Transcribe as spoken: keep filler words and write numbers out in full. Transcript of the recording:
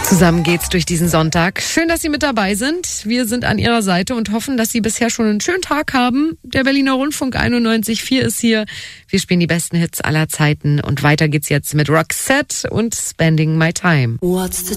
Zusammen geht's durch diesen Sonntag. Schön, dass Sie mit dabei sind. Wir sind an Ihrer Seite und hoffen, dass Sie bisher schon einen schönen Tag haben. Der Berliner Rundfunk einundneunzig Komma vier ist hier. Wir spielen die besten Hits aller Zeiten und weiter geht's jetzt mit Roxette und Spending My Time. What's the